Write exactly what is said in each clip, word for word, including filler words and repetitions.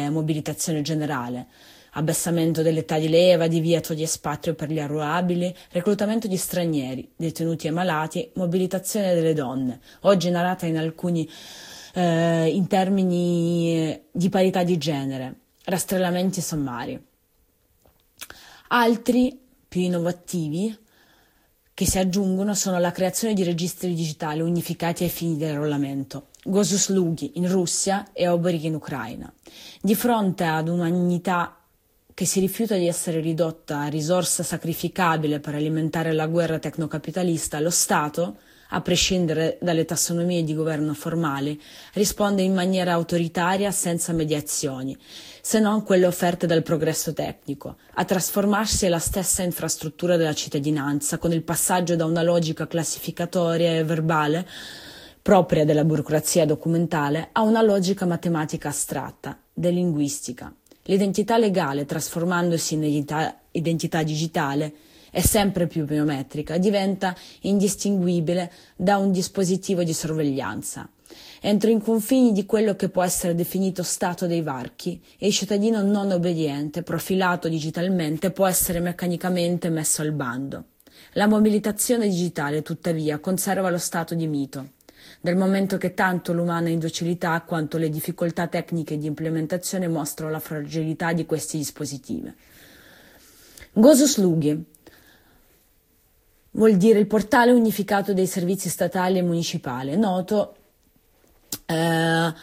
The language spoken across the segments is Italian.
mobilitazione generale, abbassamento dell'età di leva, divieto di espatrio per gli arruolabili, reclutamento di stranieri, detenuti e malati, mobilitazione delle donne, oggi narrata in alcuni eh, in termini di parità di genere, rastrellamenti sommari. Altri, più innovativi, che si aggiungono sono la creazione di registri digitali unificati ai fini di arruolamento, Goslugi in Russia e Oberg in Ucraina. Di fronte ad un'umanità che si rifiuta di essere ridotta a risorsa sacrificabile per alimentare la guerra tecnocapitalista, lo Stato, a prescindere dalle tassonomie di governo formali, risponde in maniera autoritaria senza mediazioni, se non quelle offerte dal progresso tecnico, a trasformarsi la stessa infrastruttura della cittadinanza con il passaggio da una logica classificatoria e verbale propria della burocrazia documentale a una logica matematica astratta, delinguistica. L'identità legale, trasformandosi in identità, identità digitale, è sempre più biometrica, diventa indistinguibile da un dispositivo di sorveglianza. Entro i confini di quello che può essere definito stato dei varchi, e il cittadino non obbediente, profilato digitalmente, può essere meccanicamente messo al bando. La mobilitazione digitale, tuttavia, conserva lo stato di mito, dal momento che tanto l'umana indocilità quanto le difficoltà tecniche di implementazione mostrano la fragilità di questi dispositivi. Goslugi vuol dire il portale unificato dei servizi statali e municipali, noto eh,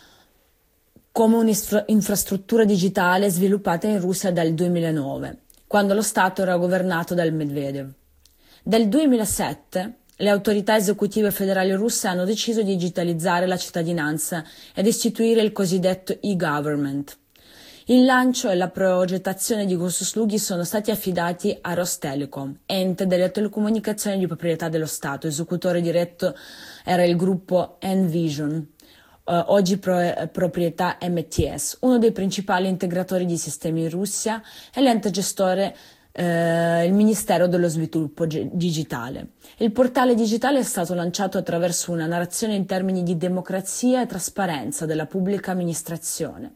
come un'infrastruttura digitale sviluppata in Russia dal duemilanove, quando lo Stato era governato dal Medvedev. Dal duemilasette le autorità esecutive federali russe hanno deciso di digitalizzare la cittadinanza ed istituire il cosiddetto e-government. Il lancio e la progettazione di Goslugi sono stati affidati a Rostelecom, ente delle telecomunicazioni di proprietà dello Stato. Esecutore diretto era il gruppo Envision, eh, oggi pro- proprietà M T S, uno dei principali integratori di sistemi in Russia, e l'ente gestore eh, il Ministero dello Sviluppo G- Digitale. Il portale digitale è stato lanciato attraverso una narrazione in termini di democrazia e trasparenza della pubblica amministrazione.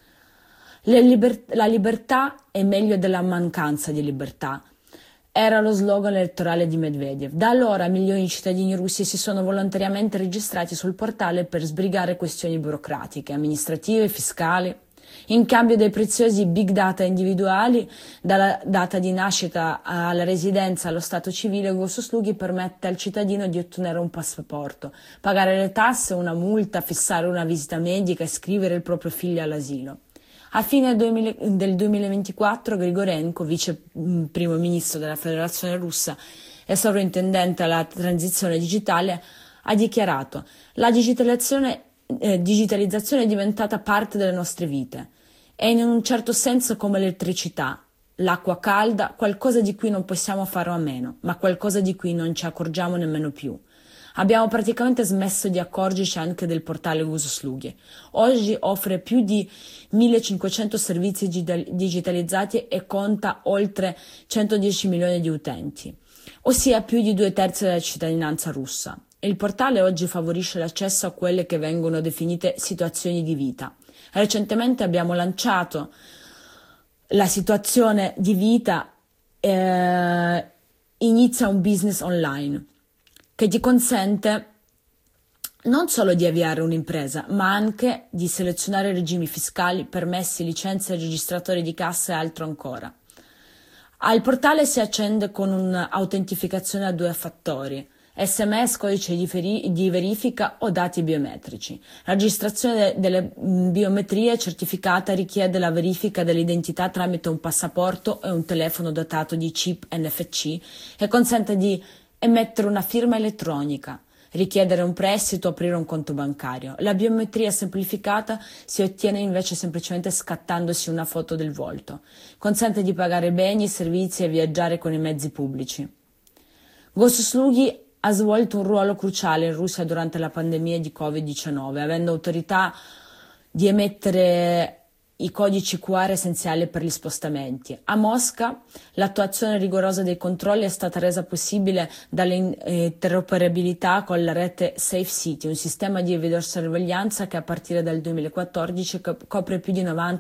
Liber- la libertà è meglio della mancanza di libertà, era lo slogan elettorale di Medvedev. Da allora milioni di cittadini russi si sono volontariamente registrati sul portale per sbrigare questioni burocratiche, amministrative, fiscali. In cambio dei preziosi big data individuali, dalla data di nascita alla residenza allo stato civile, Goslugi permette al cittadino di ottenere un passaporto, pagare le tasse, una multa, fissare una visita medica e iscrivere il proprio figlio all'asilo. A fine del duemilaventiquattro Grigorenko, vice primo ministro della Federazione Russa e sovrintendente alla transizione digitale, ha dichiarato: la digitalizzazione, eh, digitalizzazione è diventata parte delle nostre vite. È in un certo senso come l'elettricità, l'acqua calda, qualcosa di cui non possiamo fare a meno, ma qualcosa di cui non ci accorgiamo nemmeno più. Abbiamo praticamente smesso di accorgerci anche del portale Goslugi. Oggi offre più di millecinquecento servizi digitalizzati e conta oltre centodieci milioni di utenti, ossia più di due terzi della cittadinanza russa. Il portale oggi favorisce l'accesso a quelle che vengono definite situazioni di vita. Recentemente abbiamo lanciato la situazione di vita eh, Inizia un business online, che ti consente non solo di avviare un'impresa, ma anche di selezionare regimi fiscali, permessi, licenze, registratori di cassa e altro ancora. Al portale si accende con un'autentificazione a due fattori, sms, codice di, feri- di verifica o dati biometrici. La registrazione de- delle biometrie certificata richiede la verifica dell'identità tramite un passaporto e un telefono dotato di chip N F C e consente di emettere una firma elettronica, richiedere un prestito o aprire un conto bancario. La biometria semplificata si ottiene invece semplicemente scattandosi una foto del volto. Consente di pagare beni, servizi e viaggiare con i mezzi pubblici. Goslugi ha svolto un ruolo cruciale in Russia durante la pandemia di covid diciannove, avendo autorità di emettere i codici Q R essenziali per gli spostamenti. A Mosca l'attuazione rigorosa dei controlli è stata resa possibile dall'interoperabilità con la rete Safe City, un sistema di videosorveglianza che a partire dal duemilaquattordici copre più di novanta